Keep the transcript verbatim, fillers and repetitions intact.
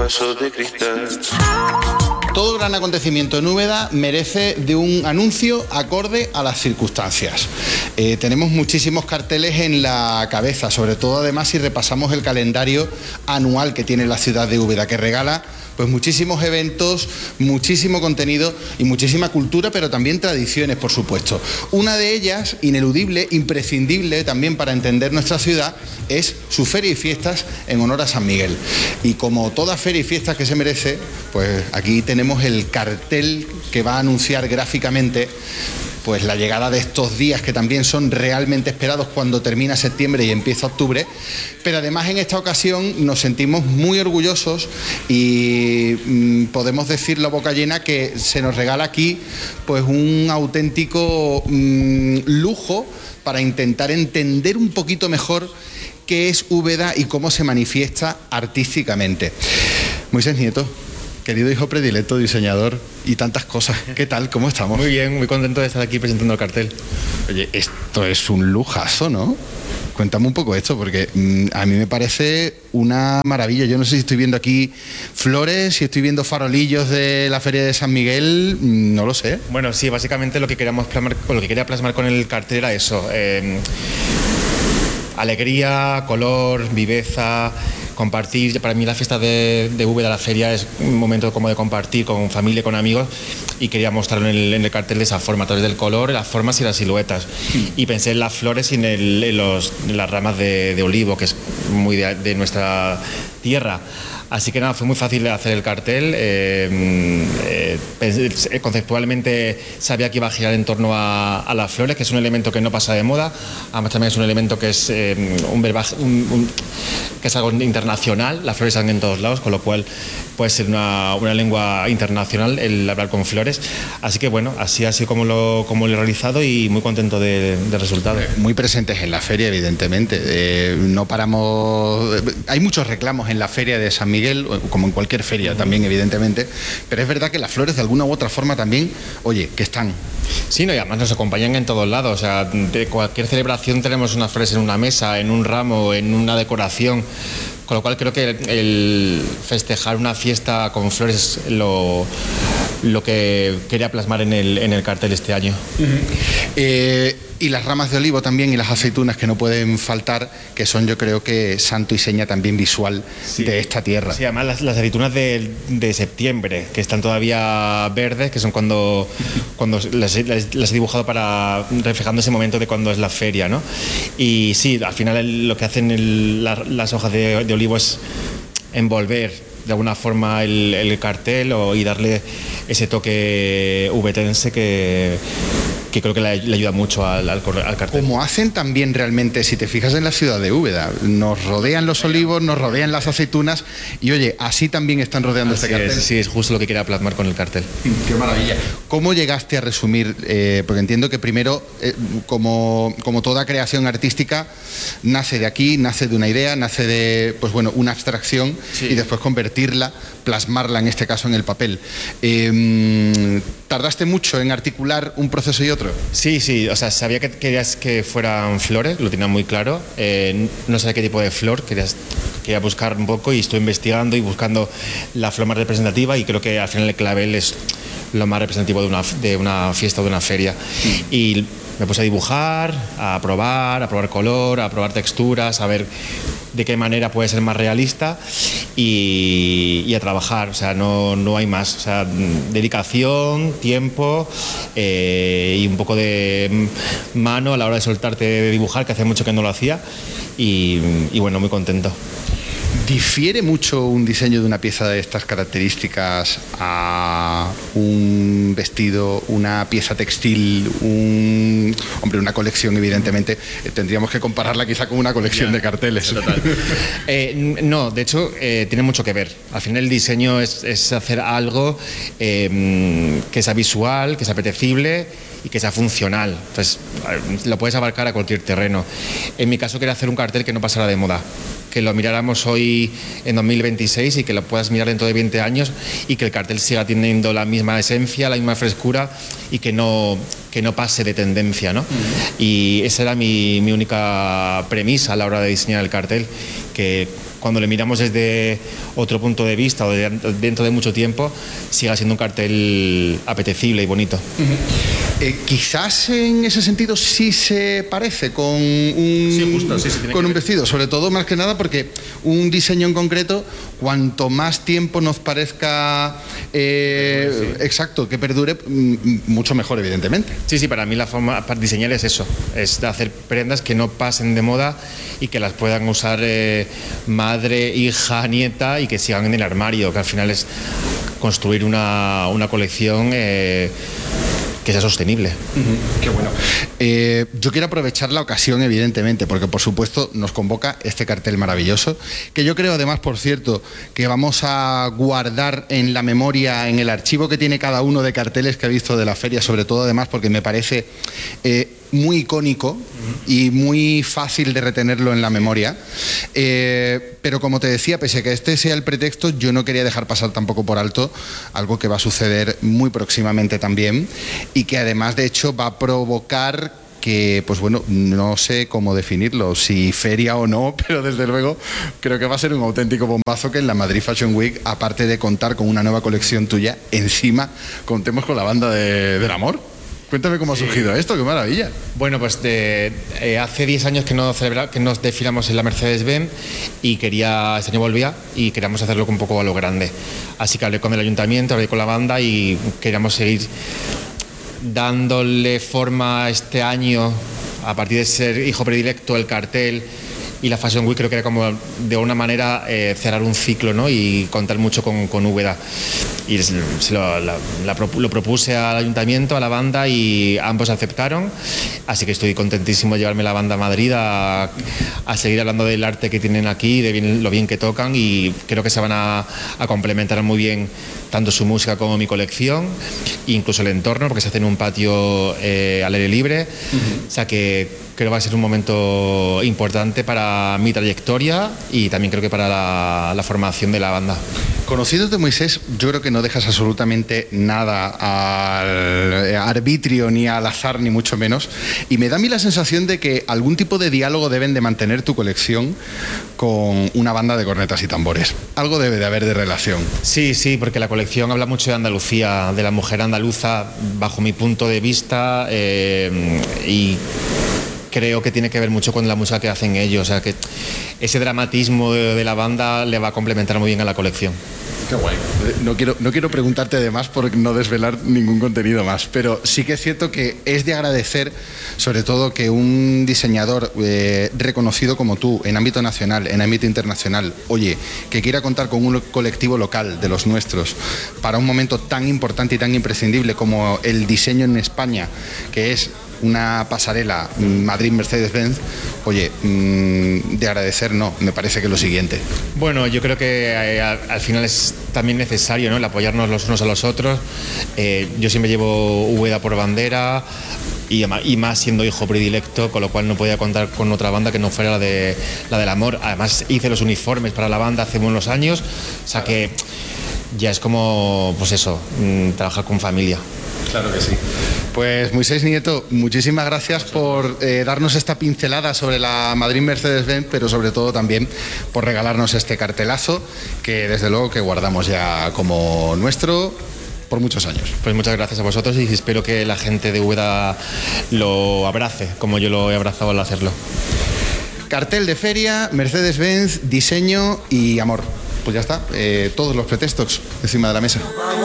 vaso de cristal. Todo gran acontecimiento en Úbeda merece de un anuncio acorde a las circunstancias. Eh, tenemos muchísimos carteles en la cabeza, sobre todo además si repasamos el calendario anual que tiene la ciudad de Úbeda, que regala pues muchísimos eventos, muchísimo contenido y muchísima cultura, pero también tradiciones, por supuesto. Una de ellas, ineludible, imprescindible también para entender nuestra ciudad, es su feria y fiestas en honor a San Miguel. Y como toda feria y fiestas que se merece, pues aquí tenemos el cartel que va a anunciar gráficamente pues la llegada de estos días que también son realmente esperados cuando termina septiembre y empieza octubre, pero además en esta ocasión nos sentimos muy orgullosos y mmm, podemos decirlo a boca llena que se nos regala aquí pues un auténtico mmm, lujo para intentar entender un poquito mejor qué es Úbeda y cómo se manifiesta artísticamente. Moisés Nieto, querido hijo predilecto, diseñador y tantas cosas. ¿Qué tal? ¿Cómo estamos? Muy bien, muy contento de estar aquí presentando el cartel. Oye, esto es un lujazo, ¿no? Cuéntame un poco esto, porque mmm, a mí me parece una maravilla. Yo no sé si estoy viendo aquí flores, si estoy viendo farolillos de la Feria de San Miguel, mmm, no lo sé. Bueno, sí, básicamente lo que queríamos plasmar, lo que quería plasmar con el cartel era eso. Eh, alegría, color, viveza, compartir. Para mí la fiesta de, de Úbeda, la feria, es un momento como de compartir con familia, con amigos, y quería mostrarlo en el, en el cartel de esa forma, a través del color, las formas y las siluetas. Y pensé en las flores y en, el, en, los, en las ramas de, de olivo, que es muy de, de nuestra tierra. Así que nada, fue muy fácil de hacer el cartel. Eh, eh, pensé, conceptualmente sabía que iba a girar en torno a, a las flores, que es un elemento que no pasa de moda. Además también es un elemento que es eh, un verbaje, un, un, que es algo internacional. Las flores están en todos lados, con lo cual puede ser una, una lengua internacional el hablar con flores. Así que bueno, así así como lo, como lo he realizado y muy contento de, del resultado. Muy presentes en la feria, evidentemente. Eh, no paramos. Hay muchos reclamos en la feria de San Miguel, como en cualquier feria también, evidentemente, pero es verdad que las flores de alguna u otra forma también, oye, que están. Sí, no, y además nos acompañan en todos lados. O sea, de cualquier celebración tenemos unas flores en una mesa, en un ramo, en una decoración. Con lo cual creo que el, el festejar una fiesta con flores es lo, lo que quería plasmar en el, en el cartel este año. Uh-huh. eh, y las ramas de olivo también y las aceitunas que no pueden faltar, que son, yo creo que santo y seña también visual, sí, de esta tierra. Sí, además las, las aceitunas de, de septiembre, que están todavía verdes, que son cuando, cuando las, las, las he dibujado para reflejando ese momento de cuando es la feria, ¿no? Y sí, al final el, lo que hacen el, la, las hojas de, de olivo es envolver de alguna forma el, el cartel o, y darle ese toque ubetense que que creo que le, le ayuda mucho al, al, al cartel. Como hacen también realmente, si te fijas en la ciudad de Úbeda, nos rodean los olivos, nos rodean las aceitunas y oye, así también están rodeando así este cartel. Es, sí, es justo lo que quería plasmar con el cartel. Qué maravilla. ¿Cómo llegaste a resumir? Eh, porque entiendo que primero, eh, como, como toda creación artística, nace de aquí, nace de una idea, nace de, pues bueno, una abstracción, sí, y después convertirla, plasmarla en este caso en el papel. Eh, ¿Tardaste mucho en articular un proceso y otro? Sí, sí, o sea, sabía que querías que fueran flores, lo tenía muy claro. Eh, no sabía qué tipo de flor, querías, quería buscar un poco y estoy investigando y buscando la flor más representativa y creo que al final el clavel es lo más representativo de una, de una fiesta o de una feria. Sí. Y me puse a dibujar, a probar, a probar color, a probar texturas, a ver de qué manera puede ser más realista y, y a trabajar. O sea, no, no hay más. O sea, dedicación, tiempo eh, y un poco de mano a la hora de soltarte de dibujar, que hace mucho que no lo hacía y, y bueno, muy contento. ¿Difiere mucho un diseño de una pieza de estas características a un vestido, una pieza textil, un... hombre, una colección, evidentemente? Eh, tendríamos que compararla quizá con una colección yeah, de carteles. Total. eh, no, de hecho, eh, tiene mucho que ver. Al final el diseño es, es hacer algo eh, que sea visual, que sea apetecible y que sea funcional. Entonces, lo puedes abarcar a cualquier terreno. En mi caso quería hacer un cartel que no pasara de moda, que lo miráramos hoy en dos mil veintiséis y que lo puedas mirar dentro de veinte años y que el cartel siga teniendo la misma esencia, la misma frescura y que no, que no pase de tendencia, ¿no? Uh-huh. Y esa era mi, mi única premisa a la hora de diseñar el cartel, que cuando le miramos desde otro punto de vista o de, dentro de mucho tiempo, siga siendo un cartel apetecible y bonito. Uh-huh. eh, quizás en ese sentido sí se parece con un, sí, justo, sí, sí, con un vestido, sobre todo más que nada porque un diseño en concreto, cuanto más tiempo nos parezca eh, sí. exacto, que perdure, mucho mejor, evidentemente. Sí, sí, para mí la forma para diseñar es eso, es hacer prendas que no pasen de moda y que las puedan usar eh, madre, hija, nieta y que sigan en el armario, que al final es construir una, una colección eh, que sea sostenible. Uh-huh. Qué bueno. Eh, yo quiero aprovechar la ocasión, evidentemente, porque por supuesto nos convoca este cartel maravilloso, que yo creo además, por cierto, que vamos a guardar en la memoria, en el archivo que tiene cada uno de carteles que he visto de la feria, sobre todo además porque me parece eh, muy icónico y muy fácil de retenerlo en la memoria. Eh, pero como te decía, pese a que este sea el pretexto, yo no quería dejar pasar tampoco por alto algo que va a suceder muy próximamente también y que además de hecho va a provocar que, pues bueno, no sé cómo definirlo, si feria o no, pero desde luego creo que va a ser un auténtico bombazo que en la Madrid Fashion Week, aparte de contar con una nueva colección tuya, encima contemos con la banda de, del amor. Cuéntame cómo ha surgido sí. esto, qué maravilla. Bueno, pues de, eh, hace diez años que no, celebra, que nos desfilamos en la Mercedes-Benz y quería, este año volvía y queríamos hacerlo un poco a lo grande. Así que hablé con el ayuntamiento, hablé con la banda y queríamos seguir dándole forma este año, a partir de ser hijo predilecto, el cartel y la Fashion Week, creo que era como de una manera eh, cerrar un ciclo, ¿no? Y contar mucho con, con Úbeda. Y se lo, la, la, lo propuse al ayuntamiento, a la banda y ambos aceptaron, así que estoy contentísimo de llevarme la banda a Madrid a, a seguir hablando del arte que tienen aquí, de bien, lo bien que tocan y creo que se van a, a complementar muy bien tanto su música como mi colección, incluso el entorno, porque se hace en un patio eh, al aire libre, uh-huh. O sea que creo que va a ser un momento importante para mi trayectoria y también creo que para la, la formación de la banda. Conociéndote, Moisés, yo creo que no dejas absolutamente nada al arbitrio ni al azar, ni mucho menos. Y me da a mí la sensación de que algún tipo de diálogo deben de mantener tu colección con una banda de cornetas y tambores. Algo debe de haber de relación. Sí, sí, porque la colección habla mucho de Andalucía, de la mujer andaluza, bajo mi punto de vista, eh, y creo que tiene que ver mucho con la música que hacen ellos, o sea que ese dramatismo de, de la banda le va a complementar muy bien a la colección. Qué guay. No quiero, no quiero preguntarte de más por no desvelar ningún contenido más, pero sí que es cierto que es de agradecer, sobre todo, que un diseñador eh, reconocido como tú, en ámbito nacional, en ámbito internacional, oye, que quiera contar con un colectivo local de los nuestros para un momento tan importante y tan imprescindible como el diseño en España, que es una pasarela Madrid-Mercedes-Benz, oye, mmm, de agradecer no, me parece que lo siguiente. Bueno, yo creo que eh, al, al final es también necesario, ¿no?, el apoyarnos los unos a los otros. Eh, yo siempre llevo Úbeda por bandera y, y más siendo hijo predilecto, con lo cual no podía contar con otra banda que no fuera la, de, la del amor. Además hice los uniformes para la banda hace unos años, o sea que ya es como, pues eso, mmm, trabajar con familia. Claro que sí. Pues Moisés Nieto, muchísimas gracias por eh, darnos esta pincelada sobre la Madrid Mercedes-Benz, pero sobre todo también por regalarnos este cartelazo que desde luego que guardamos ya como nuestro por muchos años. Pues muchas gracias a vosotros y espero que la gente de Úbeda lo abrace como yo lo he abrazado al hacerlo. Cartel de feria, Mercedes-Benz, diseño y amor. Pues ya está, eh, todos los pretextos encima de la mesa.